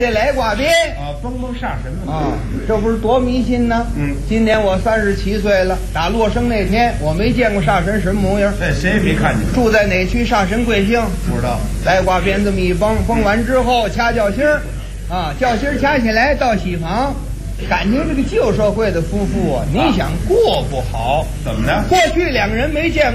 这来挂鞭啊，蹦蹦杀神嘛啊，这不是多迷信呢？今年我37岁了，打落生那天我没见过煞神什么模样。 对，谁也没看见。 住在哪区？煞神贵姓？ 不知道。 来挂鞭这么一蹦，蹦完之后掐轿心儿，啊，轿心儿掐起来到喜房。感情这个旧社会的夫妇啊，你想过不好？ 怎么的？ 过去两个人没见过。